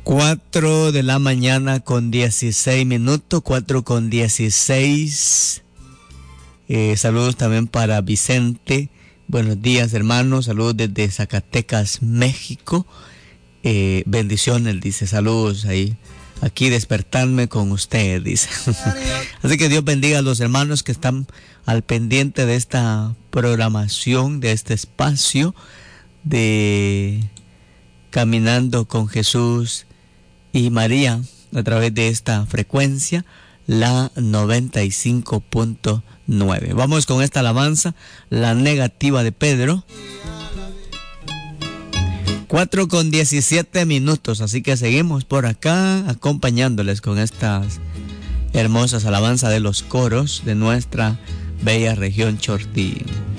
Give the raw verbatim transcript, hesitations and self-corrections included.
Cuatro de la mañana con dieciséis minutos, cuatro con dieciséis. Eh, saludos también para Vicente. Buenos días, hermanos. Saludos desde Zacatecas, México. Eh, bendiciones, dice. Saludos ahí. Aquí despertarme con usted, dice. Así que Dios bendiga a los hermanos que están al pendiente de esta programación, de este espacio de Caminando con Jesús y María a través de esta frecuencia, la noventa y cinco punto nueve. Vamos con esta alabanza, la negativa de Pedro. cuatro con diecisiete minutos, así que seguimos por acá acompañándoles con estas hermosas alabanzas de los coros de nuestra bella región Chortí.